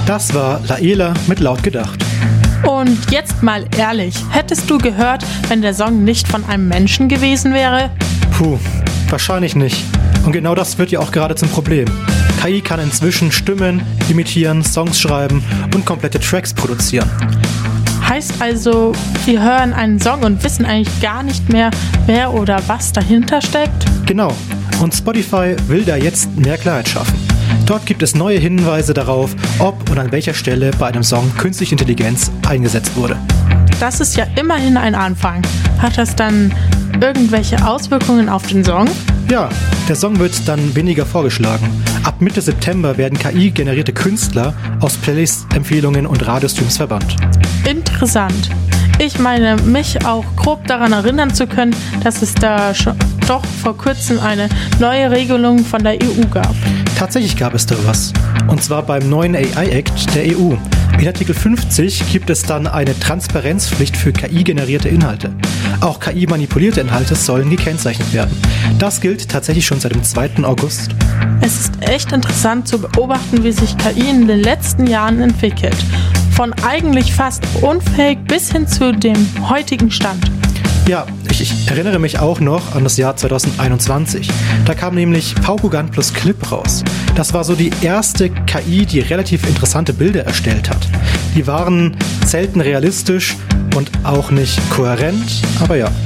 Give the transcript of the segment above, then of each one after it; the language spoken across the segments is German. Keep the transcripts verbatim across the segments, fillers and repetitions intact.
Das war Laela mit Laut gedacht. Und jetzt mal ehrlich, hättest du gehört, wenn der Song nicht von einem Menschen gewesen wäre? Puh, wahrscheinlich nicht. Und genau das wird ja auch gerade zum Problem. K I kann inzwischen Stimmen imitieren, Songs schreiben und komplette Tracks produzieren. Heißt also, wir hören einen Song und wissen eigentlich gar nicht mehr, wer oder was dahinter steckt? Genau. Und Spotify will da jetzt mehr Klarheit schaffen. Dort gibt es neue Hinweise darauf, ob und an welcher Stelle bei einem Song künstliche Intelligenz eingesetzt wurde. Das ist ja immerhin ein Anfang. Hat das dann irgendwelche Auswirkungen auf den Song? Ja, der Song wird dann weniger vorgeschlagen. Ab Mitte September werden K I-generierte Künstler aus Playlist-Empfehlungen und Radiostreams verbannt. Interessant. Ich meine, mich auch grob daran erinnern zu können, dass es da schon doch vor kurzem eine neue Regelung von der E U gab. Tatsächlich gab es da was. Und zwar beim neuen A I-Act der E U. In Artikel fünfzig gibt es dann eine Transparenzpflicht für K I-generierte Inhalte. Auch K I-manipulierte Inhalte sollen gekennzeichnet werden. Das gilt tatsächlich schon seit dem zweiten August. Es ist echt interessant zu beobachten, wie sich K I in den letzten Jahren entwickelt. Von eigentlich fast unfähig bis hin zu dem heutigen Stand. Ja, ich, ich erinnere mich auch noch an das Jahr zwanzig einundzwanzig. Da kam nämlich Paukugan plus Clip raus. Das war so die erste K I, die relativ interessante Bilder erstellt hat. Die waren selten realistisch und auch nicht kohärent, aber ja.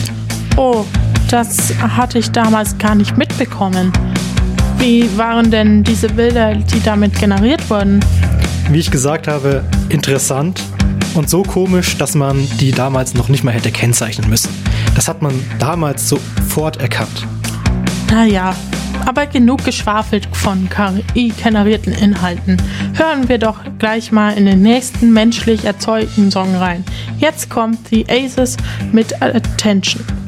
Oh, das hatte ich damals gar nicht mitbekommen. Wie waren denn diese Bilder, die damit generiert wurden? Wie ich gesagt habe, interessant. Und so komisch, dass man die damals noch nicht mal hätte kennzeichnen müssen. Das hat man damals sofort erkannt. Naja, aber genug geschwafelt von K I-generierten Inhalten. Hören wir doch gleich mal in den nächsten menschlich erzeugten Song rein. Jetzt kommt The Aces mit Attention.